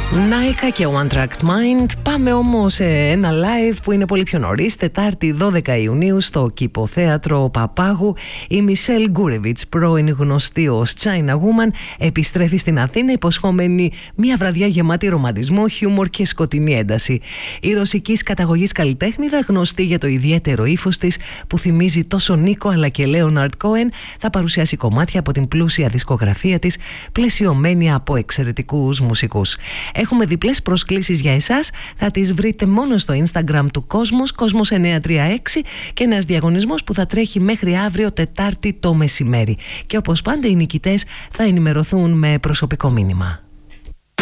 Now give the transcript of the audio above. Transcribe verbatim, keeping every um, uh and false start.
Νάικα και One Track Mind. Πάμε όμως σε ένα live που είναι πολύ πιο νωρίς. Τετάρτη δώδεκα Ιουνίου στο Κηποθέατρο Παπάγου. Η Μισελ Γκούρεβιτς, πρώην γνωστή ως China Woman, επιστρέφει στην Αθήνα υποσχόμενη μια βραδιά γεμάτη ρομαντισμό, χιούμορ και σκοτεινή ένταση. Η ρωσικής καταγωγής καλλιτέχνηδα, γνωστή για το ιδιαίτερο ύφος της που θυμίζει τόσο Νίκο αλλά και Λέοναρντ Κόεν, θα παρουσιάσει κομμάτια από την πλούσια δισκογραφία της, πλαισιωμένη από εξαιρετικούς μουσικούς. Έχουμε διπλές προσκλήσεις για εσάς. Θα τις βρείτε μόνο στο Instagram του Κόσμος, Κόσμος εννιακόσια τριάντα έξι, και ένας διαγωνισμός που θα τρέχει μέχρι αύριο Τετάρτη το μεσημέρι. Και όπως πάντα οι νικητές θα ενημερωθούν με προσωπικό μήνυμα.